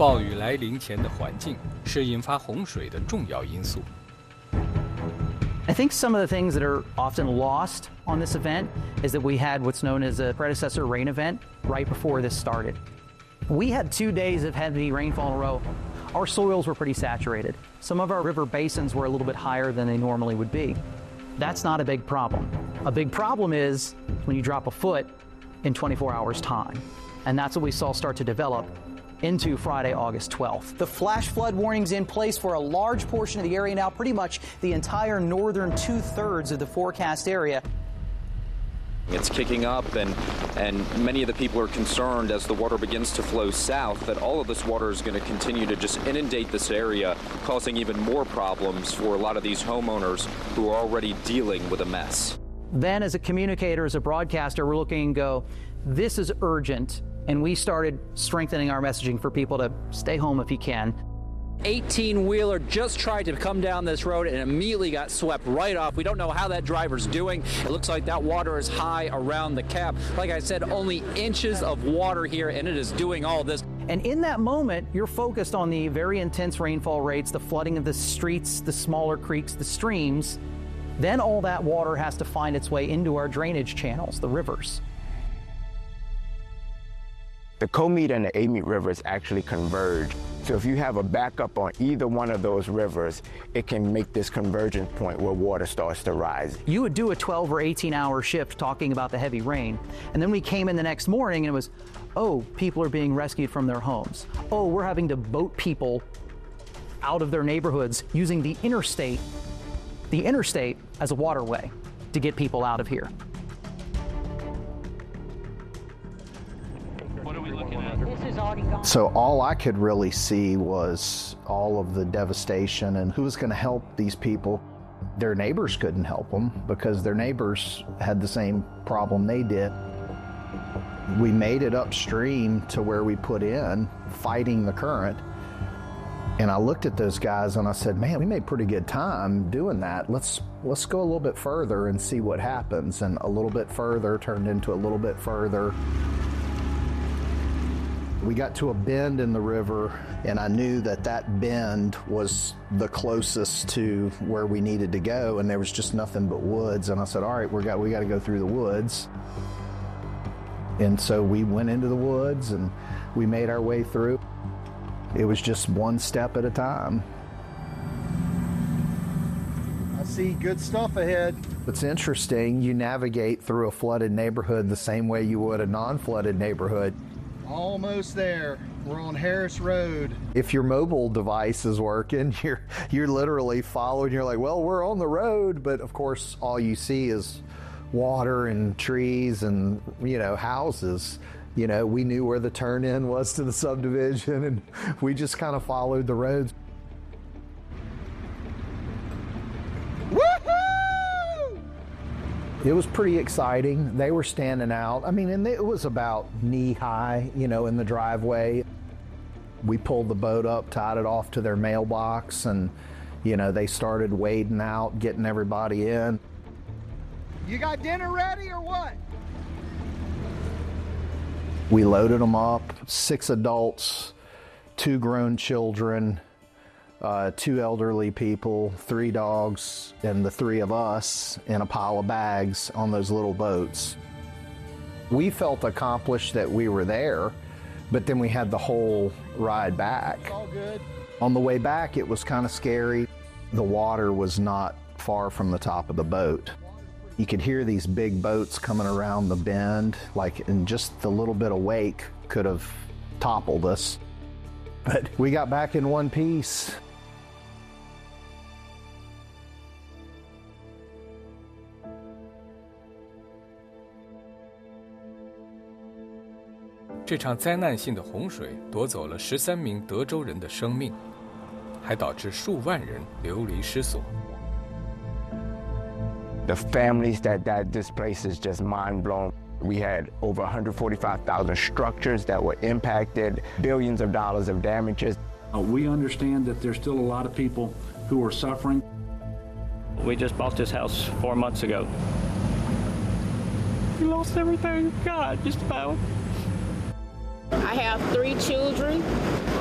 暴雨来临前的环境是引发洪水的重要因素。 I think some of the things that are often lost on this event is that we had what's known as a predecessor rain event right before this started. We had 2 days of heavy rainfall in a row. Our soils were pretty saturated. Some of our river basins were a little bit higher than they normally would be. That's not a big problem. A big problem is when you drop a foot in 24 hours' time. And that's what we saw start to develop into Friday, August 12th. The flash flood warning's in place for a large portion of the area now, pretty much the entire northern 2/3 of the forecast area. It's kicking up, and many of the people are concerned as the water begins to flow south that all of this water is going to continue to just inundate this area, causing even more problems for a lot of these homeowners who are already dealing with a mess. Then as a communicator, as a broadcaster, we're looking and go, this is urgent. And we started strengthening our messaging for people to stay home if you can. 18-wheeler just tried to come down this road and immediately got swept right off. We don't know how that driver's doing. It looks like that water is high around the cab. Like I said, only inches of water here, and it is doing all this. And in that moment, you're focused on the very intense rainfall rates, the flooding of the streets, the smaller creeks, the streams. Then all that water has to find its way into our drainage channels, the rivers. The Comite and the Amite rivers actually converge. So if you have a backup on either one of those rivers, it can make this convergence point where water starts to rise. You would do a 12 or 18-hour shift talking about the heavy rain, and then we came in the next morning and it was, oh, people are being rescued from their homes. Oh, we're having to boat people out of their neighborhoods using the interstate as a waterway to get people out of here. So all I could really see was all of the devastation and who was going to help these people. Their neighbors couldn't help them because their neighbors had the same problem they did. We made it upstream to where we put in, fighting the current. And I looked at those guys and I said, man, we made pretty good time doing that. Let's go a little bit further and see what happens. And a little bit further turned into a little bit further. We got to a bend in the river, and I knew that that bend was the closest to where we needed to go, and there was just nothing but woods. And I said, all right, we got to go through the woods. And so we went into the woods, and we made our way through. It was just one step at a time. I see good stuff ahead. It's interesting, you navigate through a flooded neighborhood the same way you would a non-flooded neighborhood. Almost there. We're on Harris Road. If your mobile device is working, you're literally following. You're like, well, we're on the road, but of course, all you see is water and trees and houses. We knew where the turn-in was to the subdivision, and we just kind of followed the roads. It was pretty exciting. They were standing out. And it was about knee-high, in the driveway. We pulled the boat up, tied it off to their mailbox, and, they started wading out, getting everybody in. You got dinner ready or what? We loaded them up, 6 adults, 2 grown children, 2 elderly people, 3 dogs, and the 3 of us in a pile of bags on those little boats. We felt accomplished that we were there, but then we had the whole ride back. It's all good. On the way back, it was kind of scary. The water was not far from the top of the boat. You could hear these big boats coming around the bend, and just the little bit of wake could have toppled us. But we got back in one piece. 这场灾难性的洪水夺走了13名德州人的生命，还导致数万人流离失所。 The families that displaced is just mind-blown. We had over 145,000 structures that were impacted, billions of dollars of damages. We understand that there's still a lot of people who are suffering. We just bought this house 4 months ago. We lost everything we've got, just about. I have 3 children.